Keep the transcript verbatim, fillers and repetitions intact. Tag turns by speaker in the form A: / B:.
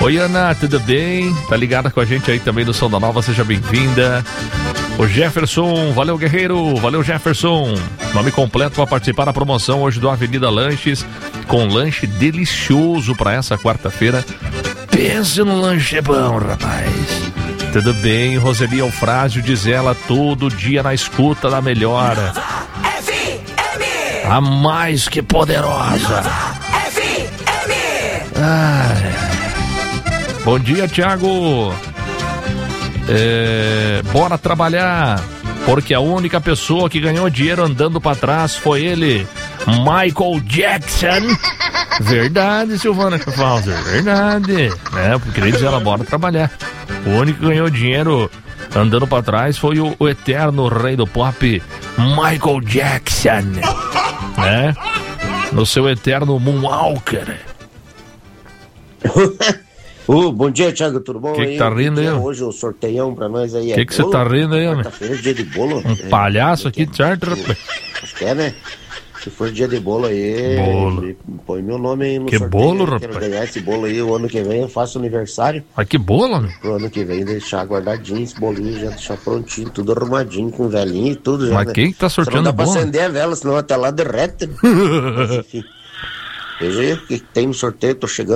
A: Oi, Ana, tudo bem? Tá ligada com a gente aí também no Som da Nova, seja bem-vinda. O Jefferson, valeu, guerreiro, valeu, Jefferson. Nome completo para participar da promoção hoje do Avenida Lanches, com lanche delicioso para essa quarta-feira. Pense no lanche bom, rapaz. Tudo bem, Roseli Eufrásio, diz ela, todo dia na escuta da melhor. A mais que poderosa. Ai. Bom dia, Thiago. É, bora trabalhar, porque a única pessoa que ganhou dinheiro andando pra trás foi ele, Michael Jackson. Verdade, Silvana Falzer, verdade. É, porque eles ela bora trabalhar. O único que ganhou dinheiro andando pra trás foi o, o eterno rei do pop, Michael Jackson, né? No seu eterno Moonwalker.
B: Uh, bom dia, Thiago, tudo bom?
A: O que que tá rindo aí?
B: Hoje o sorteião pra nós aí.
A: O que que você tá rindo aí, homem?
B: Quarta-feira, dia de bolo.
A: Um
B: é,
A: palhaço
B: é,
A: aqui,
B: é,
A: certo,
B: é,
A: rapaz?
B: Acho que é, né? Se for dia de bolo aí,
A: Bolo.
B: põe meu nome aí no
A: Que
B: sorteio.
A: bolo,
B: eu
A: rapaz?
B: Quero ganhar esse bolo aí o ano que vem, eu faço aniversário.
A: Mas que bolo, homem?
B: Pro ano que vem deixar guardadinho esse bolinho, já deixar prontinho, tudo arrumadinho, com velhinho e tudo. Já,
A: Mas
B: né?
A: quem que tá sorteando
B: Não dá
A: bolo?
B: pra acender a vela, senão até lá derrete. Né? Mas enfim, veja aí o que tem no sorteio, tô chegando.